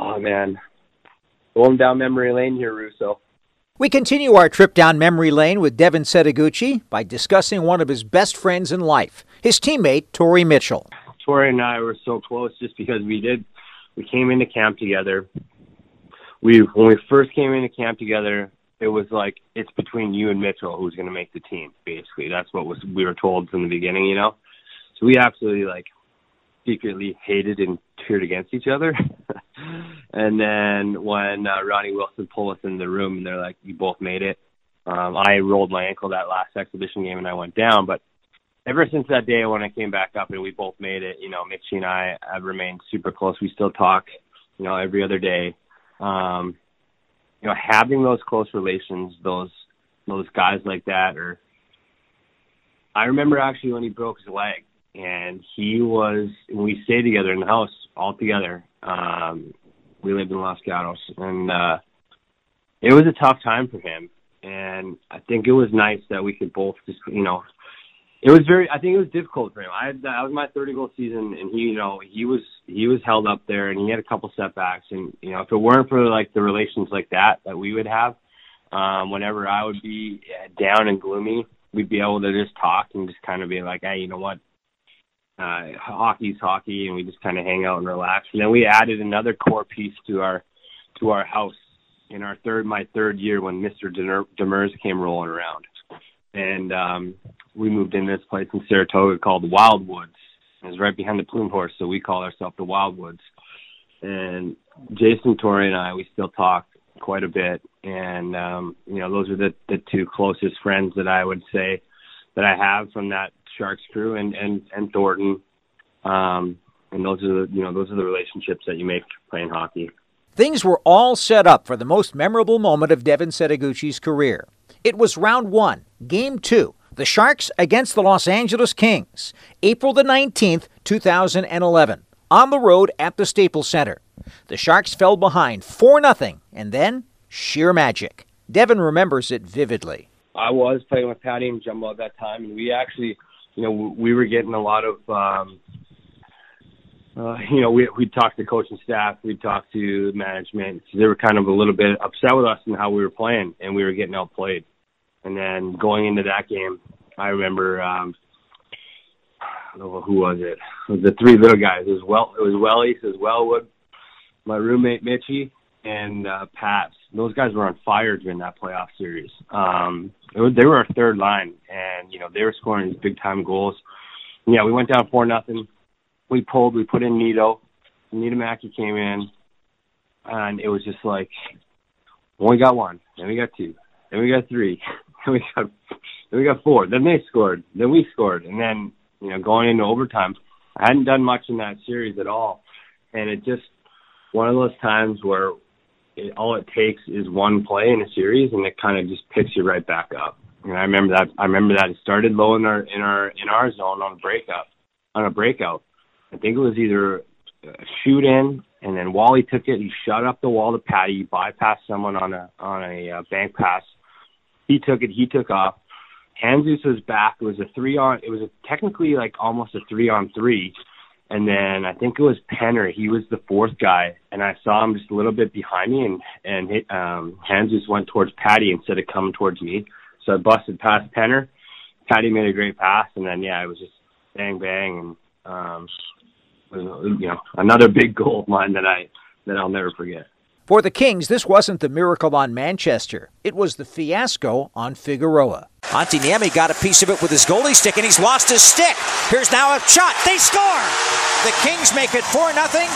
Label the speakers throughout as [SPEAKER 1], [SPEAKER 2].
[SPEAKER 1] Oh, man. Going down memory lane here, Russo.
[SPEAKER 2] We continue our trip down memory lane with Devin Setoguchi by discussing one of his best friends in life, his teammate, Torrey Mitchell.
[SPEAKER 1] Torrey and I were so close just because we came into camp together. When we first came into camp together, it was like, it's between you and Mitchell who's going to make the team, basically. That's what we were told from the beginning, you know? So we absolutely, secretly hated and cheered against each other. And then when Ronnie Wilson pulled us in the room and they're like, you both made it. I rolled my ankle that last exhibition game and I went down. But ever since that day when I came back up and we both made it, you know, Mitchie and I have remained super close. We still talk, you know, every other day. You know, having those close relations, those guys like that, I remember actually when he broke his leg and we stayed together in the house all together. We lived in Los Gatos and, it was a tough time for him. And I think it was nice that we could both just, you know, I think it was difficult for him. That was my 30-goal season, and he was held up there, and he had a couple setbacks. And you know, if it weren't for the relations like that we would have, whenever I would be down and gloomy, we'd be able to just talk and just kind of be like, hey, you know what, hockey's hockey, and we just kind of hang out and relax. And then we added another core piece to our house in my third year when Mr. Demers came rolling around. And we moved into this place in Saratoga called Wildwoods. It was right behind the Plume Horse, so we call ourselves the Wildwoods. And Jason Torrey and I, we still talk quite a bit. And, you know, those are the two closest friends that I would say that I have from that Sharks crew and Thornton. And those are the relationships that you make playing hockey.
[SPEAKER 2] Things were all set up for the most memorable moment of Devin Setoguchi's career. It was round 1, game 2, the Sharks against the Los Angeles Kings, April the 19th, 2011, on the road at the Staples Center. The Sharks fell behind 4-0, and then sheer magic. Devin remembers it vividly.
[SPEAKER 1] I was playing with Patty and Jumbo at that time, and we actually, you know, we were getting a lot of, you know, we'd talk to coaching staff, we'd talk to management. They were kind of a little bit upset with us and how we were playing, and we were getting outplayed. And then going into that game, I remember, I don't know who was it. It was the three little guys. It was Wellies, it was Wellwood, my roommate Mitchie, and Pats. Those guys were on fire during that playoff series. They were our third line, and you know they were scoring these big time goals. And, yeah, we went down 4-0. We put in Nito. Nito Mackey came in, and it was just like, well, we got 1, then we got 2, then we got 3, then we got 4. Then they scored, then we scored, and then you know going into overtime, I hadn't done much in that series at all, and it just one of those times where all it takes is one play in a series, and it kind of just picks you right back up. And I remember that it started low in our zone on a breakout. I think it was either a shoot in, and then Wally took it. He shot up the wall to Patty. He bypassed someone on a bank pass. He took it. He took off. Jesus was back. It was technically almost a 3-on-3. And then I think it was Penner. He was the fourth guy, and I saw him just a little bit behind me, and Jesus went towards Patty instead of coming towards me. So I busted past Penner. Patty made a great pass, and then it was just bang bang, and you know, another big goal of mine that I'll never forget.
[SPEAKER 2] For the Kings, this wasn't the miracle on Manchester. It was the fiasco on Figueroa.
[SPEAKER 3] Antti Niemi got a piece of it with his goalie stick, and he's lost his stick. Here's now a shot. They score! The Kings make it 4-0,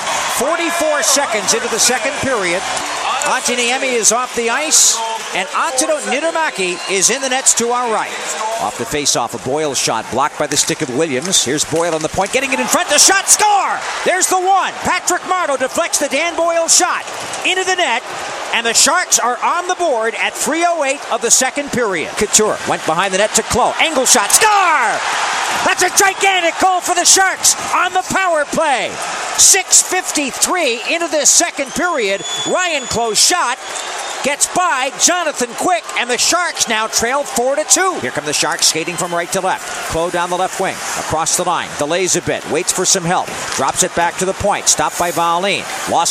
[SPEAKER 3] 44 seconds into the second period. Antti Niemi is off the ice, and Antero Niedermäki is in the nets to our right. Off the face-off, a Boyle shot blocked by the stick of Williams. Here's Boyle on the point, getting it in front. The shot, score! There's the one. Patrick Marleau deflects the Dan Boyle shot into the net, and the Sharks are on the board at 3:08 of the second period. Couture went behind the net to Clough. Angle shot, score! That's a gigantic goal for the Sharks on the power play. 6:53 into this second period. Ryan Clough's shot gets by Jonathan Quick, and the Sharks now trail 4-2. Here come the Sharks skating from right to left. Clough down the left wing, across the line, delays a bit, waits for some help, drops it back to the point, stopped by Valin. Lost